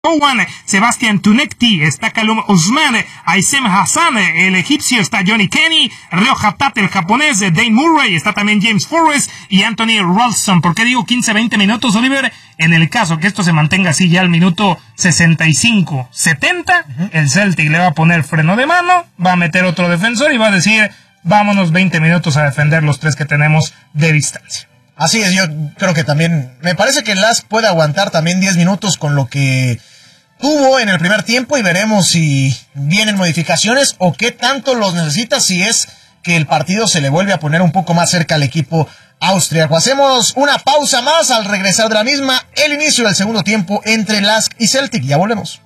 Owen, Sebastián Tunekti, está Kalum Usman, Aysem Hassan, el egipcio, está Johnny Kenny, Reo Hatat, el japonés, Dane Murray, está también James Forrest y Anthony Ralston. ¿Por qué digo 15-20 minutos, Oliver? En el caso que esto se mantenga así ya al minuto 65-70, el Celtic le va a poner freno de mano, va a meter otro defensor y va a decir, vámonos 20 minutos a defender los 3 que tenemos de distancia. Así es, yo creo que también, me parece que el LASK puede aguantar también 10 minutos con lo que tuvo en el primer tiempo y veremos si vienen modificaciones o qué tanto los necesita si es que el partido se le vuelve a poner un poco más cerca al equipo austríaco. Hacemos una pausa más al regresar de la misma, el inicio del segundo tiempo entre LASK y Celtic. Ya volvemos.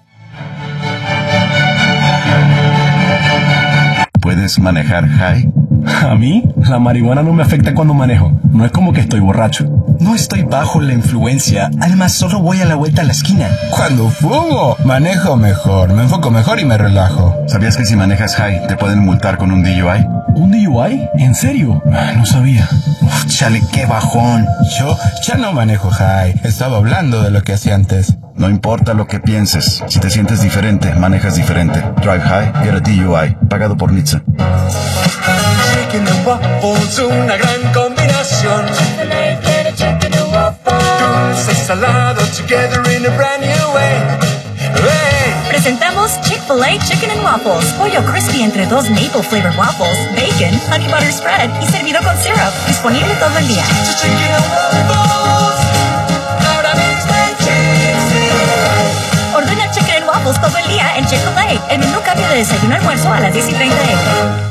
¿Puedes manejar high? A mí, la marihuana no me afecta cuando manejo. No es como que estoy borracho. No estoy bajo la influencia. Además, solo voy a la vuelta a la esquina. Cuando fumo, manejo mejor. Me enfoco mejor y me relajo. ¿Sabías que si manejas high te pueden multar con un DUI? ¿Un DUI? ¿En serio? No sabía. Uf, chale, qué bajón. Yo ya no manejo high. Estaba hablando de lo que hacía antes. No importa lo que pienses. Si te sientes diferente, manejas diferente. Drive high, get a DUI. Pagado por NHTSA. Chicken and waffles, una gran combinación. Dulce y salado together in a brand new way. Hey. Presentamos Chick-fil-A Chicken and Waffles. Pollo crispy entre 2 maple flavored waffles, bacon, honey butter spread y servido con syrup. Disponible todo el día. Chicken and waffles. Ahora mismo en Chick-fil-A. Ordena Chicken and Waffles todo el día en Chick-fil-A. El menú cambia de desayuno a almuerzo a las 10:30 a.m.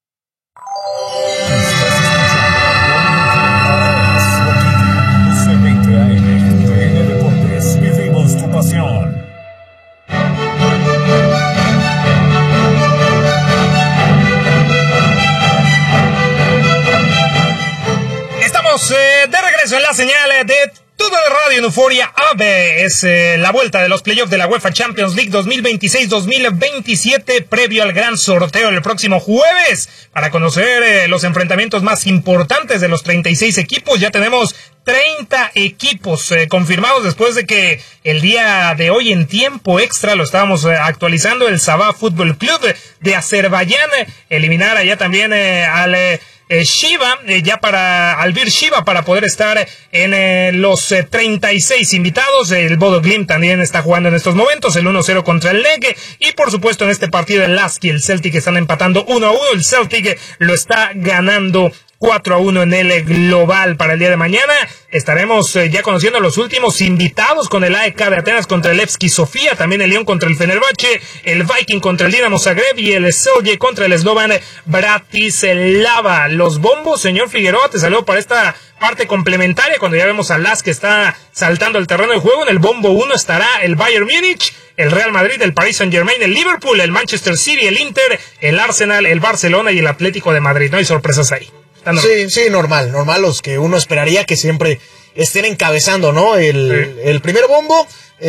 Estamos de regreso en la señal de todo de Radio en Euforia AB. Es la vuelta de los playoffs de la UEFA Champions League 2026-2027 previo al gran sorteo el próximo jueves. Para conocer los enfrentamientos más importantes de los 36 equipos, ya tenemos 30 equipos confirmados después de que el día de hoy en tiempo extra lo estábamos actualizando. El Sabah Fútbol Club de Azerbaiyán eliminara allá también al Shiva, Albir Shiva, para poder estar en los 36 invitados. El Bodo Glimt también está jugando en estos momentos, el 1-0 contra el Leg, y por supuesto en este partido el LASK y el Celtic están empatando 1-1, el Celtic lo está ganando 4-1 en el global. Para el día de mañana estaremos ya conociendo a los últimos invitados, con el AEK de Atenas contra el Levski Sofía, también el Lyon contra el Fenerbahce, el Viking contra el Dinamo Zagreb y el Celje contra el Slovan Bratislava. Los bombos, señor Figueroa, te saludo para esta parte complementaria, cuando ya vemos a LASK que está saltando el terreno de juego. En el bombo 1 estará el Bayern Múnich, el Real Madrid, el Paris Saint-Germain, el Liverpool, el Manchester City, el Inter, el Arsenal, el Barcelona y el Atlético de Madrid. No hay sorpresas ahí. Sí, normal, los que uno esperaría que siempre estén encabezando, ¿no? El primer bombo,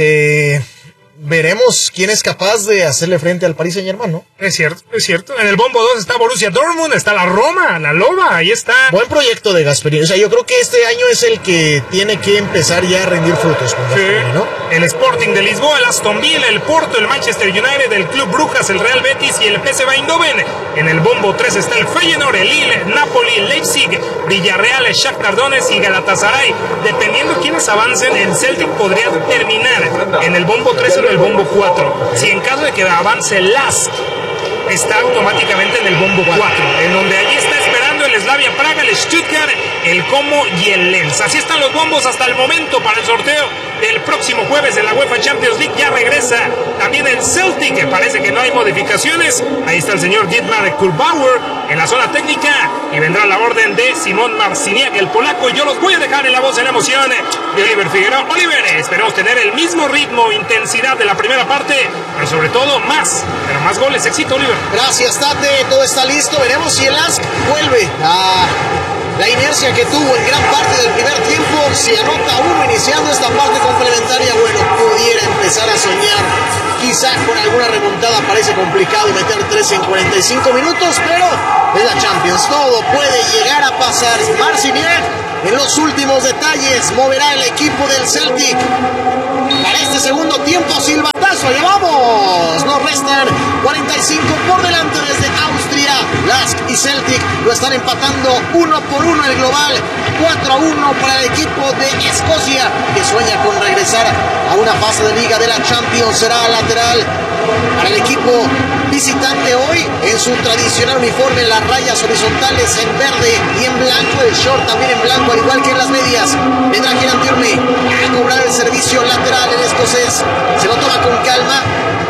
veremos quién es capaz de hacerle frente al Paris Saint-Germain, ¿no? Es cierto. En el bombo 2 está Borussia Dortmund, está la Roma, la Loba, ahí está. Buen proyecto de Gasperini. O sea, yo creo que este año es el que tiene que empezar ya a rendir frutos con Gasperini, ¿no? El Sporting de Lisboa, el Aston Villa, el Porto, el Manchester United, el Club Brujas, el Real Betis y el PSV Eindhoven. En el bombo 3 está el Feyenoord, el Lille, Napoli, Leipzig, Villarreal, el Shakhtar Donetsk y Galatasaray. Dependiendo quiénes avancen, el Celtic podría terminar en el bombo 3 o en el bombo 4. Si en caso de que avance el LASK, está automáticamente en el bombo 4, en donde allí está esperando el Slavia Praga, el Stuttgart, el Como y el Lens. Así están los bombos hasta el momento para el sorteo del próximo jueves en la UEFA Champions League. Ya regresa también el Celtic, que parece que no hay modificaciones. Ahí está el señor Dietmar Kurbauer en la zona técnica, y vendrá la orden de Simón Marciniak, el polaco. Y yo los voy a dejar en la voz en emoción de Oliver Figueroa. Oliver, esperemos tener el mismo ritmo, intensidad de la primera parte, pero sobre todo más goles. Éxito, Oliver. Gracias, Tate, todo está listo. Veremos si el LASK vuelve a la inercia que tuvo en gran parte del primer tiempo. Si anota uno iniciando esta parte complementaria, bueno, pudiera empezar a soñar quizá con alguna una remontada parece complicado meter 3 en 45 minutos, pero es la Champions, todo puede llegar a pasar. Marciniak en los últimos detalles moverá el equipo del Celtic para este segundo tiempo. Silbatazo, allá vamos. Nos restan 45 por delante desde Austria. Lask y Celtic lo están empatando 1-1 el global. 4-1 para el equipo de Escocia, que sueña con regresar a una fase de liga de la Champions. Será lateral para el equipo visitante hoy en su tradicional uniforme, las rayas horizontales en verde y en blanco, el short también en blanco, al igual que en las medias. Vendrá Kieran Tierney a cobrar el servicio lateral. El escocés se lo toma con calma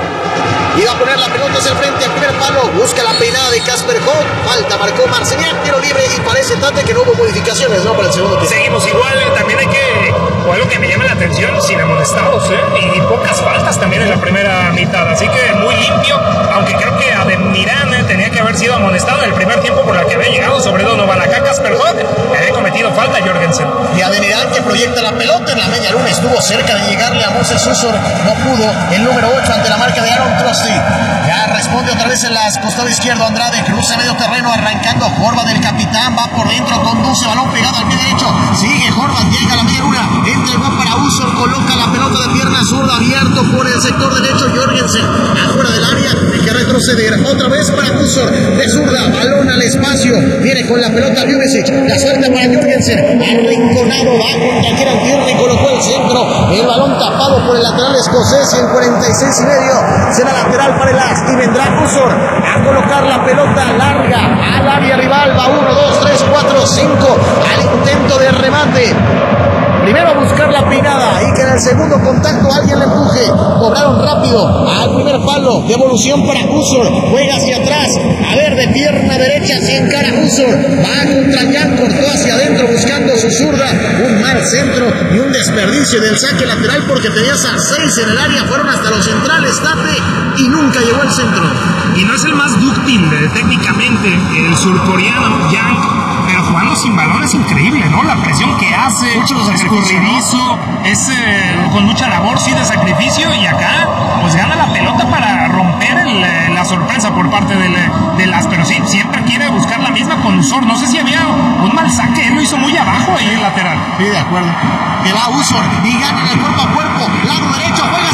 y va a poner la pelota hacia el frente, al primer palo, busca la peinada de Casper Holt, falta, marcó Marciniak, tiro libre, y parece Tate que no hubo modificaciones, ¿no? Para el segundo tiempo. Seguimos igual, también hay que, o algo que me llama la atención, sin amonestados, y pocas faltas también en la primera mitad, así que muy limpio, aunque creo que Ademir tenía que haber sido amonestado en el primer tiempo por la que había llegado, sobre todo Novalacá. Casper Holt había cometido falta a Jorgensen. Y Ademir, que proyecta la pelota en la media luna, estuvo cerca de llegarle a Moses Susur, no pudo, el número 8 ante la marca de Aaron Trusty. Ya responde otra vez en las costado izquierdo Andrade, cruza medio terreno, arrancando Horvath, el capitán, va por dentro, conduce, balón pegado al pie derecho, sigue Horvath, llega a la media luna, entra el va para Usor, coloca la pelota de pierna zurda, abierto por el sector derecho, Jorgensen, afuera del área, hay que retroceder, otra vez para Usor, de zurda, balón al espacio, viene con la pelota Ljubicic, la suelta para Jorgensen, arrinconado, va contra Kieran Tierney, colocó el centro, el balón tapado por el lateral escocés, y en 46 y medio será lateral para el Lask, y vendrá Usor a colocar la pelota larga al área rival, va 1, 2, 3, 4, 5 al intento de remate. Primero a buscar la peinada y que en el segundo contacto alguien le empuje. Cobraron rápido al primer palo. Devolución para Usor. Juega hacia atrás. A ver, de pierna derecha se encara Usor. Va contra Jan. Cortó hacia adentro buscando su zurda. Un mal centro y un desperdicio del saque lateral porque tenías a 6 en el área. Fueron hasta los centrales, Tate, y nunca llegó al centro. Y no es el más dúctil técnicamente el surcoreano Jan, pero jugando sin balón es increíble, ¿no? La presión que hace, escurridizo, es con mucha labor, sí, de sacrificio, y acá pues gana la pelota para romper la sorpresa por parte de las, pero sí, siempre quiere buscar la misma con Usor. No sé si había un mal saque, él lo hizo muy abajo ahí en lateral. Sí, de acuerdo. Que va Usor y gana en el cuerpo a cuerpo, lado derecho, juega